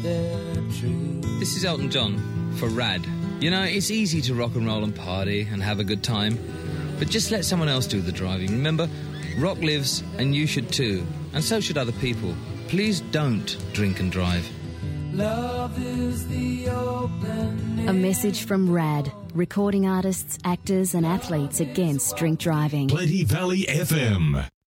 This is Elton John for Rad. You know, it's easy to rock and roll and party and have a good time, but just let someone else do the driving. Remember, rock lives and you should too, and so should other people. Please don't drink and drive. Love is the opening. A message from RAD, recording artists, actors and athletes against drink driving. Plenty Valley FM.